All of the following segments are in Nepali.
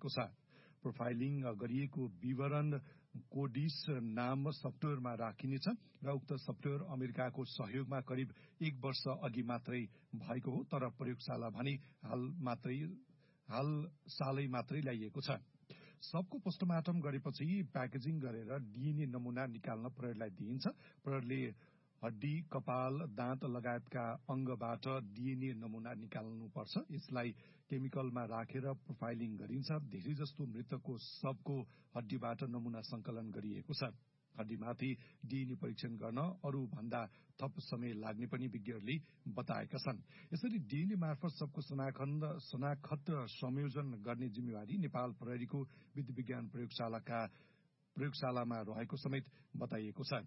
भएको छ। प्रोफाइलिङ गरिएको विवरण कोडिस नाम सफ्टवेयरमा राखिनेछ र उक्त सफ्टवेयर अमेरिकाको सहयोगमा करिब 1 वर्ष अघि मात्रै भएको हो, तर प्रयोगशाला भने हाल सालै मात्रै ल्याइएको छ। सबको पोस्टमार्टम गरेपछि प्याकेजिङ गरेर डीएनए नमूना निकाल्न प्रहरीलाई दिइन्छ। प्रहरीले हड्डी, कपाल, दाँत लगायतका अंगबाट डीएनए नमूना निकाल्नुपर्छ। यसलाई केमिकलमा राखेर प्रोफाइलिङ गरिन्छ। धेरै जस्तो मृतकको शवको हड्डीबाट नमूना संकलन गरिएको छ। हड्डीमाथि डीएनए परीक्षण गर्न अरू भन्दा थप समय लाग्ने पनि विज्ञहरूले बताएका छन्। यसरी डीएनए मार्फत सबको शनाखत संयोजन गर्ने जिम्मेवारी नेपाल प्रहरीको विधि विज्ञान प्रयोगशालामा रहेको समेत बताइएको छ।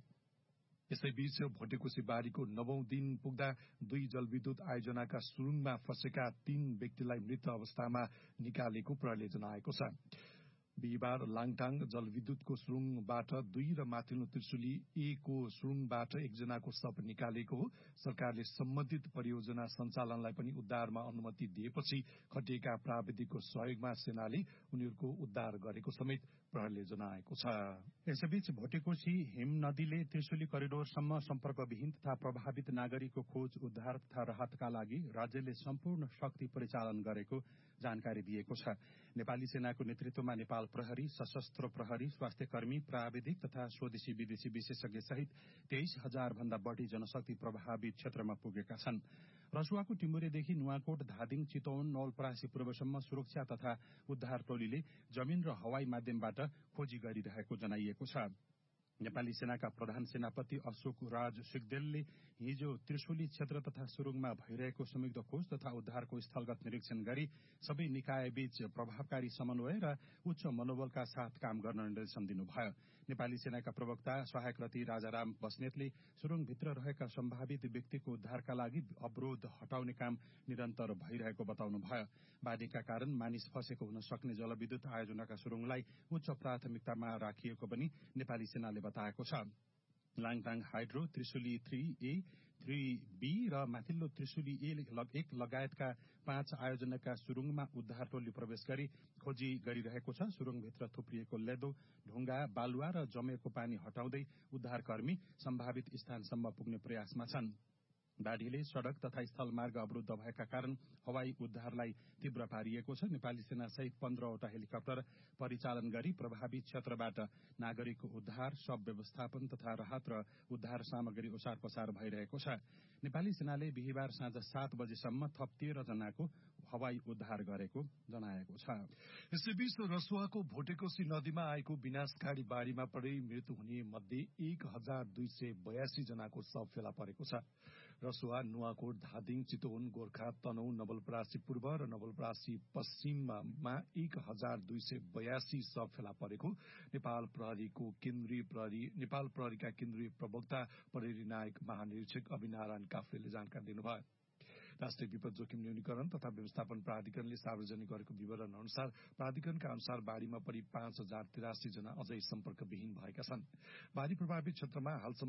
यसैबीच भोटेकोशी बाढ़ीको 9औं दिन पुग्दा 2 जलविद्युत आयोजनाका सुरुङमा फँसेका 3 व्यक्तिलाई मृत अवस्थामा निकालेको प्रहरीले जनाएको छ। बिहिबार लाङटाङ जलविद्युतको सुरुङबाट 2 र माथिल्लो त्रिशुली ए को सुरुङबाट 1 जनाको शव निकालेको हो। सरकारले सम्बन्धित परियोजना सञ्चालनलाई पनि उद्धारमा अनुमति दिएपछि खटिएका प्राविधिकको सहयोगमा सेनाले उनीहरूको उद्धार गरेको समेत प्रहरीले जनाएको छ। यसैबीच भोटेकोशी हिम नदीले त्रिशुली करिडोरसम्म सम्पर्कविहीन तथा प्रभावित नागरिकको खोज, उद्धार तथा राहतका लागि राज्यले सम्पूर्ण शक्ति परिचालन गरेको जानकारी दिएको छ। नेपाली सेनाको नेतृत्वमा नेपाल प्रहरी, सशस्त्र प्रहरी, स्वास्थ्यकर्मी, प्राविधिक तथा स्वदेशी विदेशी विशेषज्ञ सहित 23,000 भन्दा बढ़ी जनशक्ति प्रभावित क्षेत्रमा पुगेका छन्। रसुवाको टिमुरेदेखि नुवाकोट, धादिङ, चितवन, नवलपरासी पूर्वसम्म सुरक्षा तथा उद्धार टोलीले जमिन र हवाई माध्यमबाट खोजी गरिरहेको जनाइएको छ। नेपाली सेनाका प्रधान सेनापति अशोक राज सिगदेलले हिजो त्रिशुली क्षेत्र तथा सुरुङमा भइरहेको संयुक्त खोज तथा उद्धारको स्थलगत निरीक्षण गरी सबै निकायबीच प्रभावकारी समन्वय र उच्च मनोबलका साथ काम गर्न निर्देशन दिनुभयो। नेपाली सेनाका प्रवक्ता सहायक रति राजाराम बस्नेतले सुरुङभित्र रहेका सम्भावित व्यक्तिको उद्धारका लागि अवरोध हटाउने काम निरन्तर भइरहेको बताउनुभयो। बाढ़ीका कारण मानिस फँसेको हुन सक्ने जलविद्युत आयोजनाका सुरुङलाई उच्च प्राथमिकतामा राखिएको पनि नेपाली सेनाले बताएको छ। Langtang hydro, Trishuli 3A, 3B र माथिल्लो त्रिशुली A1 लगायतका 5 आयोजनाका सुरुङमा उद्धार टोली प्रवेश गरी खोजी गरिरहेको छ। सुरुङभित्र थुप्रिएको लेदो, ढुङ्गा, बालुवा र जमेको पानी हटाउँदै उद्धारकर्मी सम्भावित स्थानसम्म पुग्ने प्रयासमा छन्। बाढ़ीले सड़क तथा स्थलमार्ग अवरुद्ध भएका कारण हवाई उद्धारलाई तीव्र पारिएको छ। नेपाली सेना सहित 15वटा हेलिकप्टर परिचालन गरी प्रभावित क्षेत्रबाट नागरिकको उद्धार, शव व्यवस्थापन तथा राहत र उद्धार सामग्री ओसार पसार भइरहेको छ। नेपाली सेनाले बिहिबार साँझ 7 बजेसम्म थप 13 जनाको हवाई उद्धार गरेको जनाएको छ। यसैबीच रसुवाको भोटेकोशी नदीमा आएको विनाशकारी बाढ़ीमा परि मृत्यु हुने मध्ये 1,282 जनाको शव फेला परेको छ। रसुवा, नुवाकोट, धादिङ, चितवन, गोर्खा, तनहुँ, नवलपरासी पूर्व र नवलपरासी पश्चिममा 1,282 शव फेला परेको नेपाल प्रहरीका केन्द्रीय प्रवक्ता प्रहरी नायक महानिरीक्षक अभिनारायण काफ्लेले जानकारी दिनुभयो। राष्ट्रिय विपद जोखिम न्यूनीकरण तथा व्यवस्थापन प्राधिकरणले सार्वजनिक गरेको विवरण अनुसार प्राधिकरणका अनुसार बाढ़ीमा परि 5,083 जना अझै सम्पर्कविहीन भएका छन्। बाढ़ी प्रभावित क्षेत्रमा हालसम्म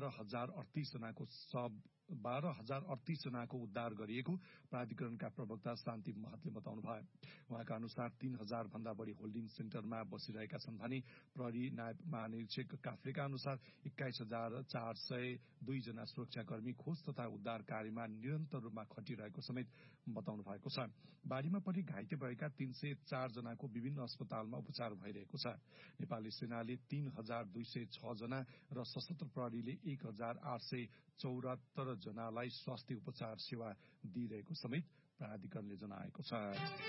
12,038 जनाको उद्धार गरिएको प्राधिकरणका प्रवक्ता शान्ति महतले बताउनुभयो। उहाँका अनुसार 3,000 भन्दा बढ़ी होल्डिङ सेन्टरमा बसिरहेका छन् भने प्रहरी नायब महानिरीक्षक काफ्लेका अनुसार 21,402 जना सुरक्षाकर्मी खोज तथा उद्धार कार्यमा निरन्तर रूपमा खटिरहेको समेत बताउनु भएको छ। बाढ़ीमा परि घाइते भएका 304 जनाको विभिन्न अस्पतालमा उपचार भइरहेको छ। नेपाली सेनाले 3,206 जना र सशस्त्र प्रहरीले 1,874 जनालाई स्वास्थ्य उपचार सेवा दिइरहेको समेत प्राधिकरणले जनाएको छ।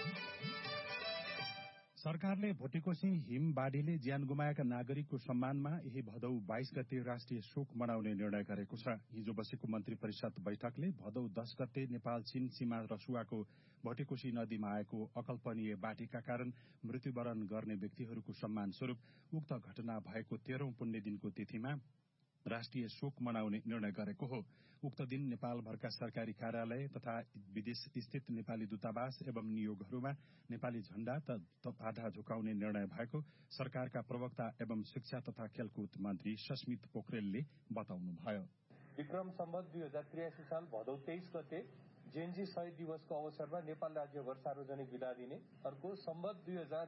सरकारले भोटेकोशी हिम बाढ़ीले ज्यान गुमाएका नागरिकको सम्मानमा यही भदौ 22 गते राष्ट्रिय शोक मनाउने निर्णय गरेको छ। हिजो बसेको मन्त्री परिषद बैठकले भदौ 10 गते नेपाल चीन सीमा रसुवाको भोटेकोशी नदीमा आएको अकल्पनीय बाढ़ीका कारण मृत्युवरण गर्ने व्यक्तिहरूको सम्मान स्वरूप उक्त घटना भएको 13औं पुण्य दिनको तिथिमा राष्ट्रिय शोक मनाउने निर्णय गरेको हो। उक्त दिन नेपालभरका सरकारी कार्यालय तथा विदेश स्थित नेपाली दूतावास एवं नियोगहरूमा नेपाली झण्डा आधा झुकाउने निर्णय भएको सरकारका प्रवक्ता एवं शिक्षा तथा खेलकुद मन्त्री सस्मित पोखरेलले बताउनुभयो। विक्रम सम्वत 2083 साल भदौ 23 गते जेएनजी शहीद दिवसको अवसरमा नेपाल राज्यभर सार्वजनिक बिदा दिने, अर्को सम्वत